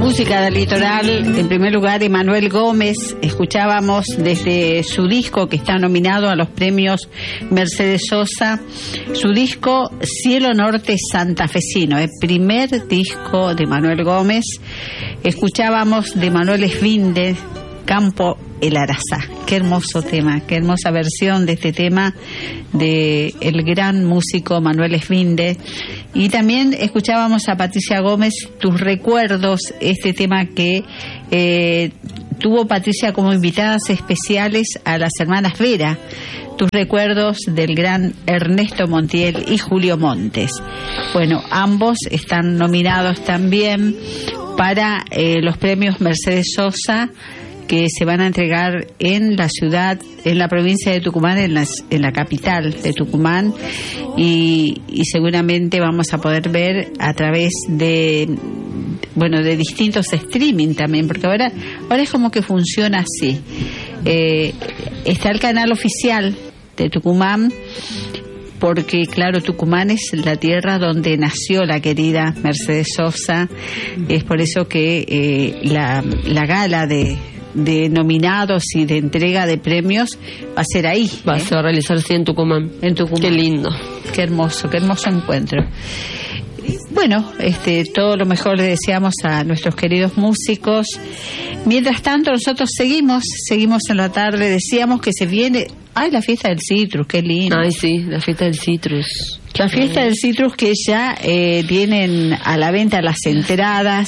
Música del litoral. En primer lugar, Emanuel Gómez. Escuchábamos desde su disco que está nominado a los premios Mercedes Sosa, su disco Cielo Norte Santafesino, el primer disco de Emanuel Gómez. Escuchábamos de Manuel Esvinde, Campo El Arazá. Qué hermoso tema, qué hermosa versión de este tema de el gran músico Manuel Esvinde. Y también escuchábamos a Patricia Gómez, Tus Recuerdos, este tema que tuvo Patricia como invitadas especiales a las hermanas Vera. Tus Recuerdos, del gran Ernesto Montiel y Julio Montes. Bueno, ambos están nominados también para los premios Mercedes Sosa, que se van a entregar en la ciudad, en la provincia de Tucumán, en la capital de Tucumán, y seguramente vamos a poder ver a través de distintos streaming también, porque ahora es como que funciona así. Está el canal oficial de Tucumán, porque claro, Tucumán es la tierra donde nació la querida Mercedes Sosa. Es por eso que la gala de nominados y de entrega de premios va a ser ahí. Va a realizarse en Tucumán. En Tucumán. Qué lindo. Qué hermoso encuentro. Bueno, todo lo mejor le deseamos a nuestros queridos músicos. Mientras tanto, nosotros seguimos en la tarde. Decíamos que se viene... ¡Ay, la fiesta del citrus! ¡Qué lindo! ¡Ay, sí! La fiesta del citrus. La fiesta del citrus, que ya tienen a la venta las entradas.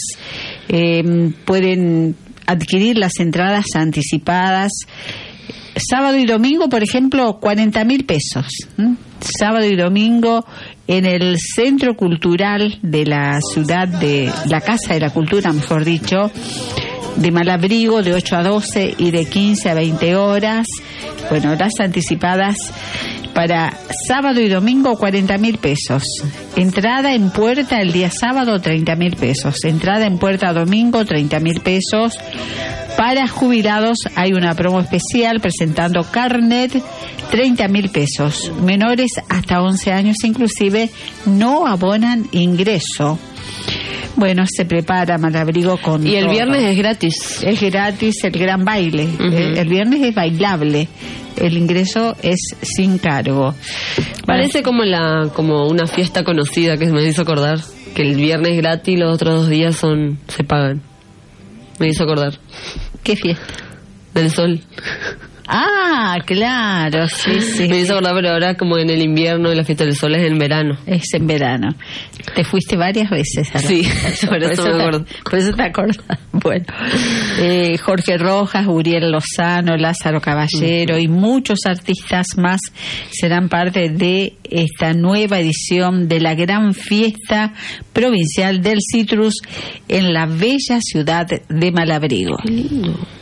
Pueden adquirir las entradas anticipadas. Sábado y domingo, por ejemplo, 40.000 pesos. Sábado y domingo en el Centro Cultural de la ciudad, de la Casa de la Cultura, mejor dicho, de Malabrigo, de 8 a 12 y de 15 a 20 horas. Bueno, las anticipadas para sábado y domingo, 40.000 pesos. Entrada en puerta el día sábado, 30.000 pesos. Entrada en puerta domingo, 30.000 pesos. Para jubilados hay una promo especial presentando carnet, 30.000 pesos. Menores hasta 11 años inclusive no abonan ingreso. Bueno, se prepara Malabrigo con... Y el todo. Viernes es gratis. Es gratis el gran baile. Uh-huh. El viernes es bailable. El ingreso es sin cargo. Parece como una fiesta conocida que me hizo acordar. Que el viernes es gratis y los otros 2 días se pagan. Me hizo acordar. ¿Qué fiesta? Del sol. Ah, claro, sí. Me hizo acordar, pero ahora como en el invierno y la fiesta del sol es en verano. Es en verano. Te fuiste varias veces a la Sí, por eso me acuerdo. Por eso te acordás. Bueno, Jorge Rojas, Uriel Lozano, Lázaro Caballero y muchos artistas más serán parte de esta nueva edición de la gran fiesta provincial del citrus en la bella ciudad de Malabrigo. Qué lindo.